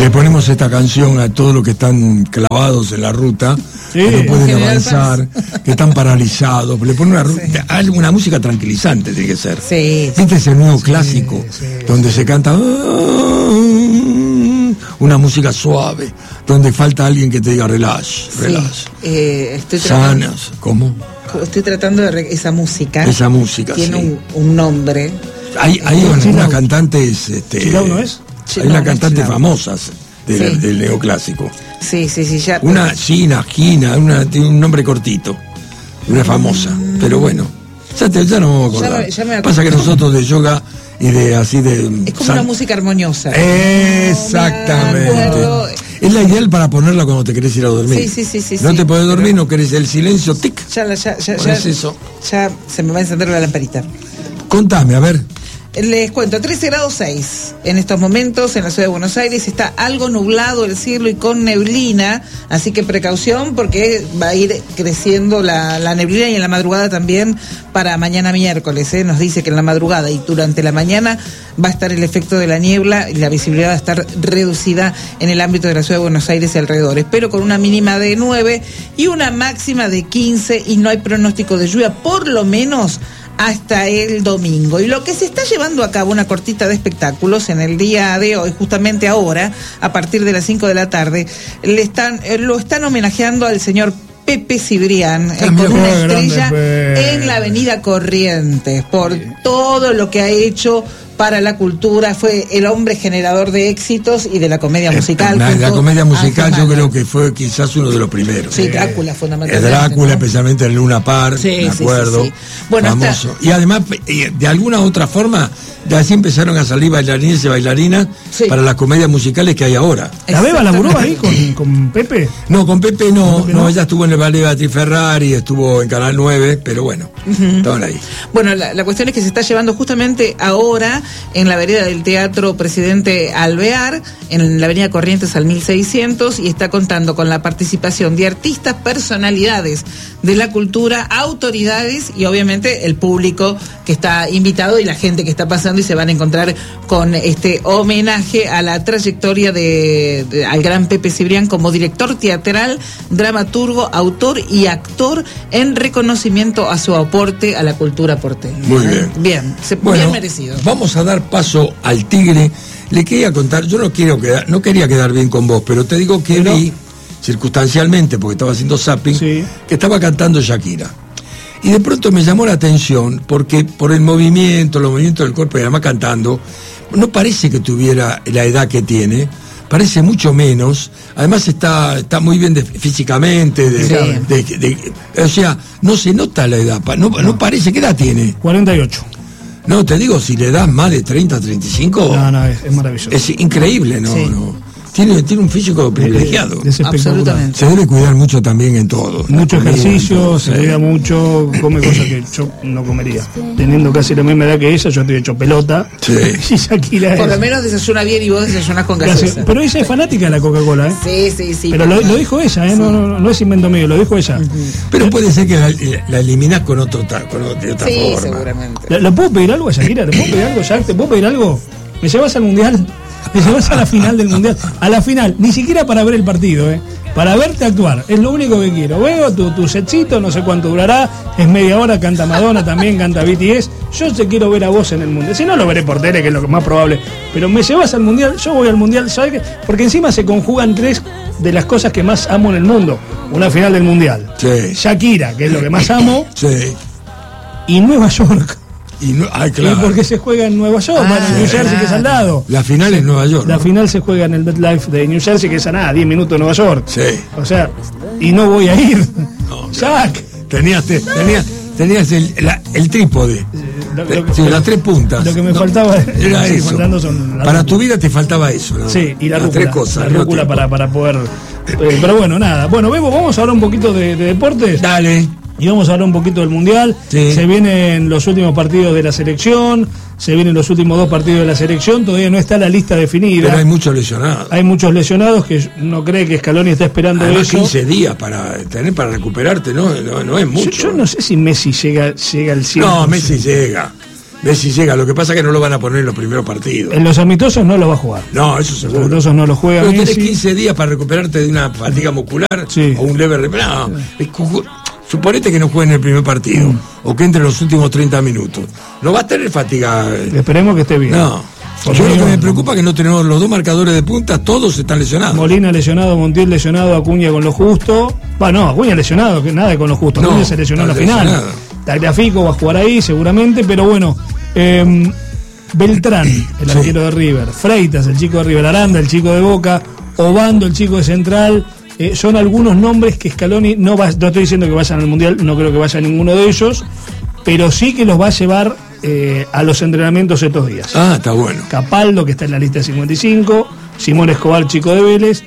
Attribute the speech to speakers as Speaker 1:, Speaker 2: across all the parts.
Speaker 1: le ponemos esta canción a todos los que están clavados en la ruta, que no pueden avanzar, que están paralizados, le ponen una música tranquilizante, tiene que ser. ¿Viste ese nuevo clásico donde se canta una música suave, donde falta alguien que te diga relax? Sanas, ¿cómo?
Speaker 2: Estoy tratando de esa música.
Speaker 1: Esa música,
Speaker 2: tiene un nombre.
Speaker 1: Hay unas cantantes,
Speaker 3: ¿no es?
Speaker 1: Hay unas cantantes famosas del neoclásico.
Speaker 2: Sí, ya.
Speaker 1: Una Gina, tiene un nombre cortito. Una famosa, pero bueno. Ya no me acuerdo. Pasa que nosotros de yoga y de así de...
Speaker 2: Es como una música armoniosa.
Speaker 1: Exactamente. Es la ideal para ponerla cuando te querés ir a dormir.
Speaker 2: Sí.
Speaker 1: No te podés dormir, no querés el silencio, tic.
Speaker 2: Ya se me va a encender la lamparita.
Speaker 1: Contame, a ver.
Speaker 2: Les cuento, 13 grados 6 en estos momentos en la ciudad de Buenos Aires. Está algo nublado el cielo y con neblina, así que precaución porque va a ir creciendo la neblina y en la madrugada también para mañana miércoles. Nos dice que en la madrugada y durante la mañana va a estar el efecto de la niebla y la visibilidad va a estar reducida en el ámbito de la ciudad de Buenos Aires y alrededores, pero con una mínima de 9 y una máxima de 15 y no hay pronóstico de lluvia, por lo menos hasta el domingo. Y lo que se está llevando a cabo, una cortita de espectáculos en el día de hoy, justamente ahora, a partir de las 5 de la tarde, lo están homenajeando al señor Pepe Cibrián, con una estrella en la avenida Corrientes, por todo lo que ha hecho para la cultura. Fue el hombre generador de éxitos y de la comedia musical.
Speaker 1: La comedia musical yo creo que fue quizás uno de los primeros.
Speaker 2: Sí, Drácula fundamentalmente.
Speaker 1: Drácula, ¿no? Especialmente en Luna Park, me acuerdo.
Speaker 2: Bueno,
Speaker 1: famoso. Y además, de alguna otra forma, de así empezaron a salir bailarines y bailarinas para las comedias musicales que hay ahora.
Speaker 3: ¿La Beba laburó ahí con Pepe?
Speaker 1: No, con Pepe no, ella estuvo en el ballet Beatriz Ferrari, estuvo en Canal 9, pero bueno, estaban ahí.
Speaker 2: Bueno, la cuestión es que se está llevando justamente ahora en la vereda del Teatro Presidente Alvear, en la avenida Corrientes al 1600, y está contando con la participación de artistas, personalidades de la cultura, autoridades y obviamente el público que está invitado y la gente que está pasando, y se van a encontrar con este homenaje a la trayectoria al gran Pepe Cibrián como director teatral, dramaturgo, autor y actor, en reconocimiento a su aporte a la cultura porteña.
Speaker 1: Muy bien.
Speaker 2: Bien merecido.
Speaker 1: Vamos a dar paso al Tigre. Le quería contar, yo no quería quedar bien con vos, pero te digo que vi, circunstancialmente, porque estaba haciendo zapping, que estaba cantando Shakira. Y de pronto me llamó la atención, porque por los movimientos del cuerpo y además cantando, no parece que tuviera la edad que tiene, parece mucho menos, además está muy bien físicamente, o sea, no se nota la edad, no parece. ¿Qué edad tiene?
Speaker 3: 48.
Speaker 1: No, te digo, si le das más de 30, 35...
Speaker 3: No, es maravilloso.
Speaker 1: Es increíble, ¿no?
Speaker 2: Sí.
Speaker 1: No. Tiene un físico privilegiado.
Speaker 3: Es
Speaker 2: absolutamente.
Speaker 1: Se debe cuidar mucho también en todo.
Speaker 3: Mucho ejercicio, se cuida mucho, come cosas que yo no comería. Teniendo casi la misma edad que ella, yo estoy hecho pelota.
Speaker 1: Sí.
Speaker 3: Y Shakira
Speaker 2: por lo menos desayuna bien y vos desayunás con gaseosa.
Speaker 3: Pero ella es fanática de la Coca-Cola, ¿eh?
Speaker 2: Sí.
Speaker 3: Pero lo dijo ella, ¿eh? No es invento mío, lo dijo ella.
Speaker 1: Pero puede ser que la eliminás con otra forma.
Speaker 2: Sí, seguramente.
Speaker 3: ¿Le puedo pedir algo a Shakira? ¿Te puedo pedir algo, Jack? ¿Te puedo pedir algo? ¿Me llevas al Mundial? Me llevas a la final del Mundial. A la final, ni siquiera para ver el partido, para verte actuar. Es lo único que quiero. Veo tu setcito, no sé cuánto durará. Es media hora, canta Madonna, también canta BTS. Yo te quiero ver a vos en el Mundial. Si no, lo veré por tele, que es lo más probable. Pero me llevas al Mundial, yo voy al Mundial, ¿sabes qué? Porque encima se conjugan tres de las cosas que más amo en el mundo. Una final del Mundial.
Speaker 1: Sí.
Speaker 3: Shakira, que es lo que más amo.
Speaker 1: Sí.
Speaker 3: Y Nueva York.
Speaker 1: Claro.
Speaker 3: Y porque se juega en Nueva York, en New Jersey, que es al lado.
Speaker 1: La final es Nueva York.
Speaker 3: La final se juega en el MetLife de New Jersey, que es a nada, 10 minutos de Nueva York.
Speaker 1: Sí.
Speaker 3: O sea, y no voy a ir. No, Jack.
Speaker 1: Tenías el trípode. Las tres puntas.
Speaker 3: Lo que me faltaba
Speaker 1: era eso. Para tu vida te faltaba eso, ¿no?
Speaker 3: Sí, y la rúcula.
Speaker 1: Tres cosas.
Speaker 3: La rúcula para poder. Pero bueno, nada. Bueno, Bebo, vamos a hablar un poquito de deportes.
Speaker 1: Dale.
Speaker 3: Y vamos a hablar un poquito del Mundial.
Speaker 1: Sí.
Speaker 3: Se vienen los últimos partidos de la selección, se vienen los últimos 2 partidos de la selección, todavía no está la lista definida.
Speaker 1: Pero hay muchos lesionados.
Speaker 3: Hay muchos lesionados que no cree que Scaloni está esperando.
Speaker 1: Además,
Speaker 3: eso.
Speaker 1: 15 días para recuperarte, no es mucho.
Speaker 3: Yo no sé si Messi llega al 100%.
Speaker 1: No, Messi llega. Messi llega, lo que pasa es que no lo van a poner en los primeros partidos.
Speaker 3: En los amistosos no lo va a jugar.
Speaker 1: No, eso seguro.
Speaker 3: Los amistosos no lo juega
Speaker 1: Pero
Speaker 3: Messi.
Speaker 1: tenés 15 días para recuperarte de una fatiga muscular o un leve... No, suponete que no juegue en el primer partido o que entre en los últimos 30 minutos. No va a tener fatiga.
Speaker 3: Esperemos que esté bien.
Speaker 1: No. Yo lo que me preocupa es que no tenemos los dos marcadores de punta, todos están lesionados.
Speaker 3: Molina lesionado, Montiel lesionado, Acuña con lo justo. No, Acuña lesionado, que nada con lo justo.
Speaker 1: No,
Speaker 3: Acuña se lesionó en la final. Tagliafico va a jugar ahí seguramente, pero bueno. Beltrán, el arquero de River. Freitas, el chico de River. Aranda, el chico de Boca. Obando, el chico de Central. Son algunos nombres que Scaloni no estoy diciendo que vayan al Mundial, no creo que vaya ninguno de ellos, pero sí que los va a llevar a los entrenamientos estos días.
Speaker 1: Ah, está bueno.
Speaker 3: Capaldo, que está en la lista de 55, Simón Escobar, chico de Vélez,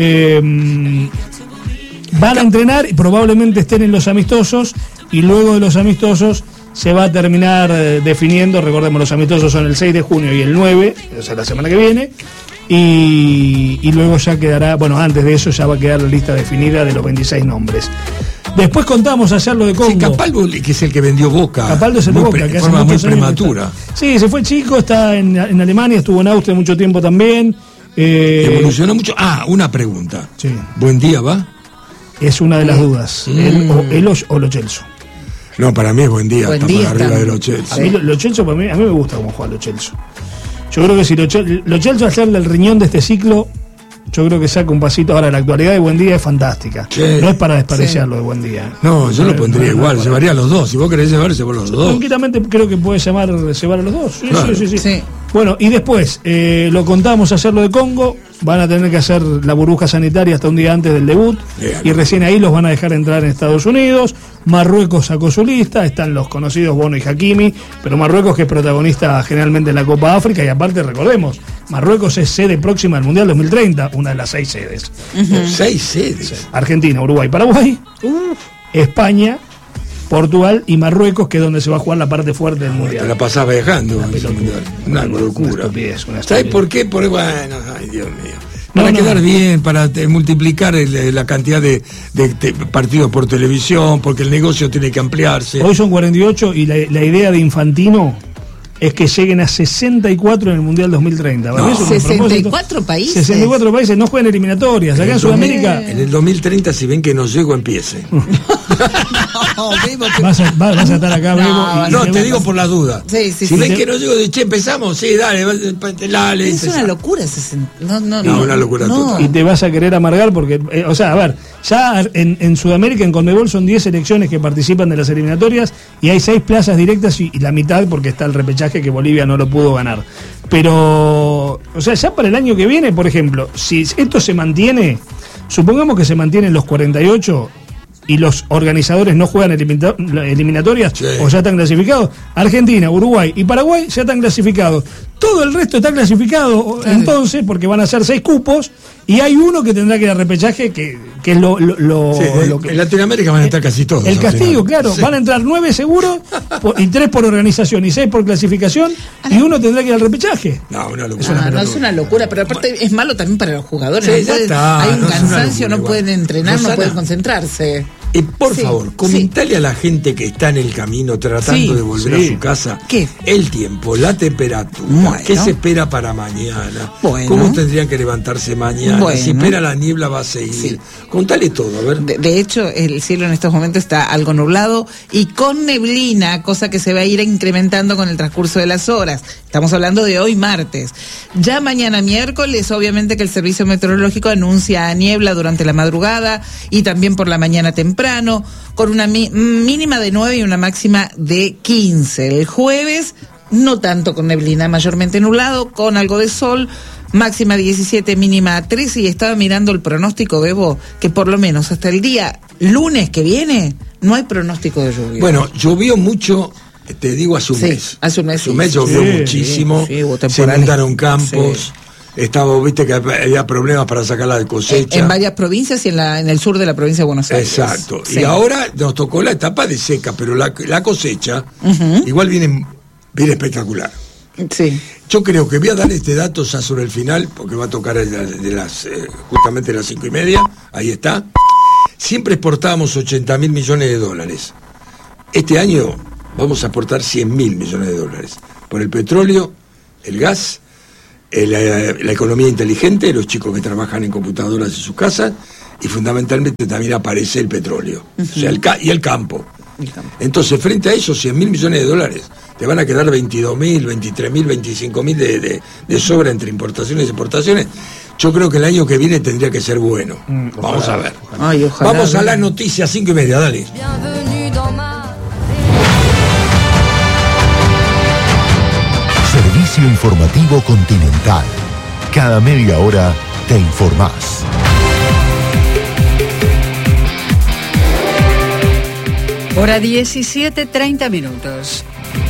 Speaker 3: van a entrenar y probablemente estén en los amistosos, y luego de los amistosos se va a terminar definiendo. Recordemos, los amistosos son el 6 de junio y el 9, o sea, la semana que viene, y luego ya quedará, antes de eso ya va a quedar la lista definida de los 26 nombres. Después contamos ayer lo de Congo.
Speaker 1: Sí, Capaldo, que es el que vendió Boca.
Speaker 3: Capaldo es el de Boca, que
Speaker 1: de forma muy prematura.
Speaker 3: Sí, se fue chico, está en Alemania, estuvo en Austria mucho tiempo también.
Speaker 1: Evolucionó mucho. Una pregunta.
Speaker 3: Sí.
Speaker 1: ¿Buen día va?
Speaker 3: Es una de las dudas. Él o Lo Celso.
Speaker 1: No, para mí es Buen Día, está por arriba de Lo Celso.
Speaker 3: A mí Lo Celso, a mí me gusta cómo juega Lo Celso. Yo creo que si Lo Celso hacerle el riñón de este ciclo, yo creo que saca un pasito. Ahora, la actualidad de Buen Día es fantástica. Sí. No es para despreciarlo de Buen Día.
Speaker 1: No, yo lo pondría igual, llevaría a los dos. Si vos querés llevar los dos.
Speaker 3: Tranquilamente creo que puede llevar a los dos. Sí,
Speaker 1: claro.
Speaker 3: Sí. Bueno, y después, lo contamos ayer lo de Congo. Van a tener que hacer la burbuja sanitaria hasta un día antes del debut. Bien. Y recién ahí los van a dejar entrar en Estados Unidos. Marruecos sacó su lista, están los conocidos Bono y Hakimi, pero Marruecos, que es protagonista generalmente en la Copa África, y aparte recordemos, Marruecos es sede próxima del Mundial 2030, una de las 6 sedes.
Speaker 1: 6 sedes.
Speaker 3: Argentina, Uruguay, Paraguay, España, Portugal y Marruecos, que es donde se va a jugar la parte fuerte del Mundial.
Speaker 1: Te la pasás viajando. Una locura. ¿Sabes por qué? Ay, Dios mío. Para quedar bien, para multiplicar la cantidad de partidos por televisión, porque el negocio tiene que ampliarse.
Speaker 3: Hoy son 48 y la idea de Infantino es que lleguen a 64 en el Mundial 2030.
Speaker 2: No. 64 países.
Speaker 3: 64 países no juegan eliminatorias. Acá en Sudamérica.
Speaker 1: En el 2030, si ven que no llego, empiece.
Speaker 3: Vas a estar acá, Bebo.
Speaker 1: No, te digo por la duda. Si ven que no llego, empezamos, dale.
Speaker 2: Es una locura.
Speaker 1: No, una locura total.
Speaker 3: Y te vas a querer amargar porque, a ver, ya en Sudamérica, en Conmebol, son 10 selecciones que participan de las eliminatorias y hay 6 plazas directas y la mitad porque está el repechaje que Bolivia no lo pudo ganar. Pero, ya para el año que viene, por ejemplo, si esto se mantiene, supongamos que se mantienen los 48 y los organizadores no juegan eliminatorias, o ya están clasificados, Argentina, Uruguay y Paraguay ya están clasificados. Todo el resto está clasificado, claro. Entonces, porque van a ser 6 cupos y hay uno que tendrá que ir a repechaje, que es lo que...
Speaker 1: En Latinoamérica van a estar casi todos.
Speaker 3: El castigo, claro, van a entrar 9 seguros y 3 por organización y 6 por clasificación, y uno tendrá que ir al repechaje.
Speaker 1: No, una locura.
Speaker 2: Es una locura, pero aparte es malo también para los jugadores.
Speaker 1: Hay
Speaker 2: un cansancio, no pueden entrenar, no pueden concentrarse.
Speaker 1: Por favor, comentale a la gente que está en el camino tratando de volver a su casa el tiempo, la temperatura, qué se espera para mañana, cómo tendrían que levantarse mañana, si espera la niebla va a seguir. Contale todo, a ver.
Speaker 2: De hecho, el cielo en estos momentos está algo nublado y con neblina, cosa que se va a ir incrementando con el transcurso de las horas. Estamos hablando de hoy martes. Ya mañana miércoles, obviamente que el Servicio Meteorológico anuncia niebla durante la madrugada y también por la mañana temprano, con una mínima de 9 y una máxima de 15. El jueves, no tanto con neblina, mayormente nublado, con algo de sol, máxima 17, mínima 13, y estaba mirando el pronóstico, Bebo, que por lo menos hasta el día lunes que viene no hay pronóstico de lluvia.
Speaker 1: Bueno, llovió mucho, te digo, hace un mes.
Speaker 2: Hace un mes
Speaker 1: llovió muchísimo, se inundaron campos. Viste que había problemas para sacarla de cosecha.
Speaker 2: En varias provincias y en el sur de la provincia de Buenos Aires.
Speaker 1: Exacto. Sí. Y ahora nos tocó la etapa de seca, pero la cosecha igual viene espectacular.
Speaker 2: Sí.
Speaker 1: Yo creo que voy a dar este dato ya sobre el final, porque va a tocar justamente las 5:30. Ahí está. Siempre exportábamos $80.000 millones. Este año vamos a aportar 100.000 millones de dólares por el petróleo, el gas, la economía inteligente, los chicos que trabajan en computadoras en sus casas, y fundamentalmente también aparece el petróleo, o sea, y el campo. Entonces, frente a esos 100.000 millones de dólares, te van a quedar 22.000, 23.000, 25.000 de sobra entre importaciones y exportaciones. Yo creo que el año que viene tendría que ser bueno. Vamos a ver.
Speaker 2: Ay, ojalá.
Speaker 1: Vamos a las noticias 5:30, dale.
Speaker 4: Servicio informativo Continental. Cada media hora te informás.
Speaker 5: Hora 17:30 minutos.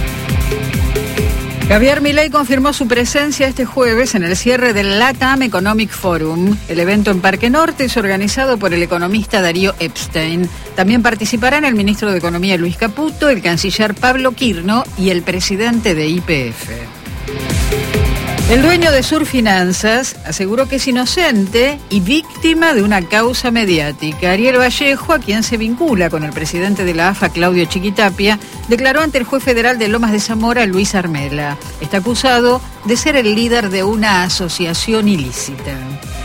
Speaker 5: Javier Milei confirmó su presencia este jueves en el cierre del LATAM Economic Forum. El evento en Parque Norte es organizado por el economista Darío Epstein. También participarán el ministro de Economía Luis Caputo, el canciller Pablo Quirno y el presidente de YPF. El dueño de Surfinanzas aseguró que es inocente y víctima de una causa mediática. Ariel Vallejo, a quien se vincula con el presidente de la AFA, Claudio Chiquitapia, declaró ante el juez federal de Lomas de Zamora, Luis Armela. Está acusado de ser el líder de una asociación ilícita.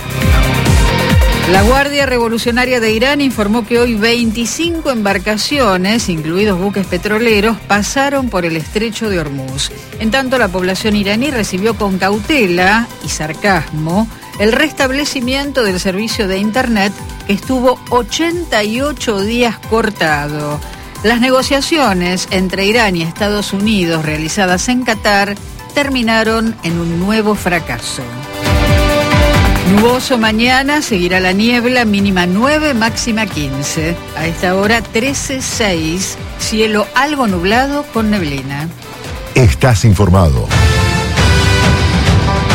Speaker 5: La Guardia Revolucionaria de Irán informó que hoy 25 embarcaciones, incluidos buques petroleros, pasaron por el estrecho de Hormuz. En tanto, la población iraní recibió con cautela y sarcasmo el restablecimiento del servicio de Internet, que estuvo 88 días cortado. Las negociaciones entre Irán y Estados Unidos realizadas en Qatar terminaron en un nuevo fracaso. Nuboso mañana, seguirá la niebla, mínima 9, máxima 15. A esta hora 13:06, cielo algo nublado con neblina.
Speaker 4: Estás informado.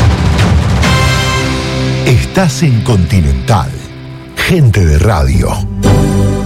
Speaker 4: Estás en Continental. Gente de radio.